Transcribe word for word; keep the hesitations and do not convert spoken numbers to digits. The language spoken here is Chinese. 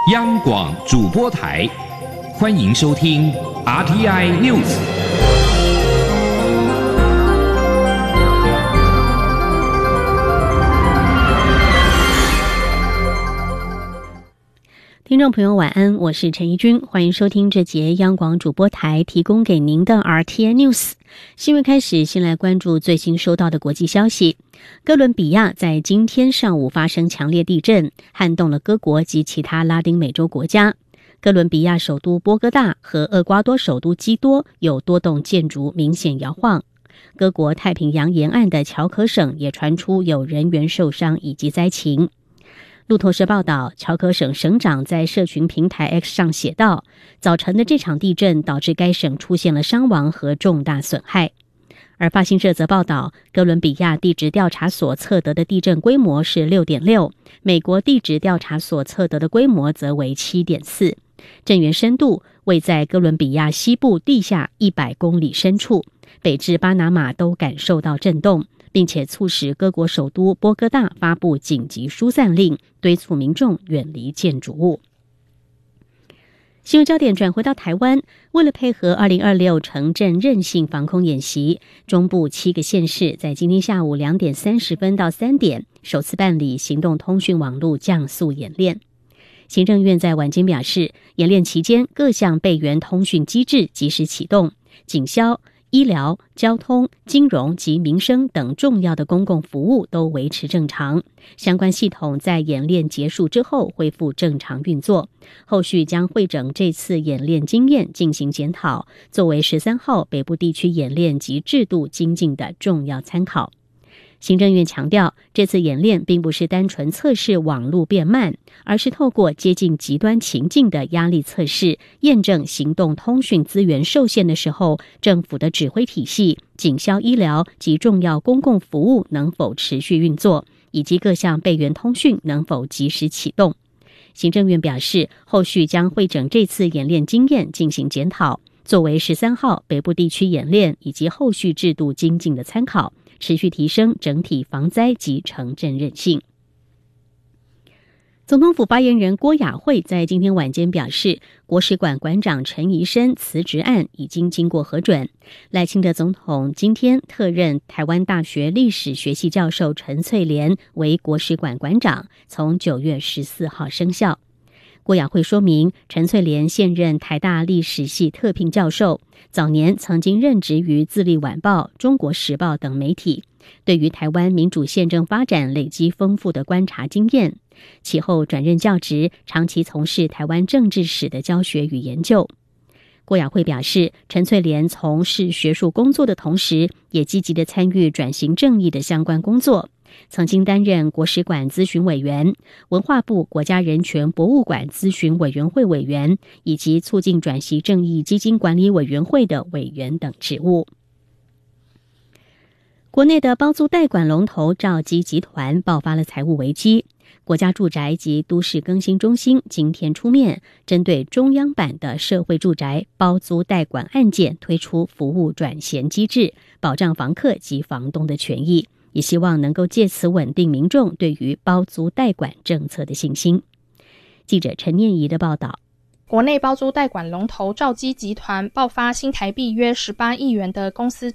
央广主播台，欢迎收听 R T I News。 听众朋友晚安，我是陈怡君，欢迎收听这节央广主播台提供给您的 R T I News 新闻。开始，先来关注最新收到的国际消息。哥伦比亚在今天上午发生强烈地震，撼动了各国及其他拉丁美洲国家。哥伦比亚首都波哥大和厄瓜多首都基多有多栋建筑明显摇晃。各国太平洋沿岸的乔可省也传出有人员受伤以及灾情。路透社报道，乔可省省长在社群平台 X 上写道，早晨的这场地震导致该省出现了伤亡和重大损害。而法新社则报道，哥伦比亚地质调查所测得的地震规模是 六点六， 美国地质调查所测得的规模则为 七点四， 震源深度位在哥伦比亚西部地下一百公里深处，北至巴拿马都感受到震动，并且促使各国首都波哥大发布紧急疏散令，敦促民众远离建筑物。新闻焦点转回到台湾，为了配合二零二六城镇韧性防空演习，中部七个县市在今天下午两点三十分到三点首次办理行动通讯网络降速演练。行政院在晚间表示，演练期间各项备援通讯机制及时启动，警消、医疗、交通、金融及民生等重要的公共服务都维持正常，相关系统在演练结束之后恢复正常运作，后续将汇整这次演练经验进行检讨，作为十三号北部地区演练及制度精进的重要参考。行政院强调，这次演练并不是单纯测试网路变慢，而是透过接近极端情境的压力测试，验证行动通讯资源受限的时候，政府的指挥体系、警消医疗及重要公共服务能否持续运作，以及各项备援通讯能否及时启动。行政院表示，后续将汇整这次演练经验进行检讨，作为十三号北部地区演练以及后续制度精进的参考，持续提升整体防灾及城镇韧性。总统府发言人郭雅慧在今天晚间表示，国史馆馆长陈仪深辞职案已经经过核准，赖清德总统今天特任台湾大学历史学系教授陈翠莲为国史馆馆长，从九月十四号生效。郭雅慧说明，陈翠莲现任台大历史系特聘教授，早年曾经任职于自立晚报、中国时报等媒体，对于台湾民主宪政发展累积丰富的观察经验。其后转任教职，长期从事台湾政治史的教学与研究。郭雅慧表示，陈翠莲从事学术工作的同时，也积极地参与转型正义的相关工作，曾经担任国史馆咨询委员、文化部国家人权博物馆咨询委员会委员，以及促进转型正义基金管理委员会的委员等职务。国内的包租代管龙头兆基集团爆发了财务危机，国家住宅及都市更新中心今天出面，针对中央版的社会住宅包租代管案件推出服务转衔机制，保障房客及房东的权益，也希望能够借此稳定民众对于包租代管政策的信心。记者陈念怡的报道。 国内包租代管龙头兆基集团爆发新台币约十八亿元的公司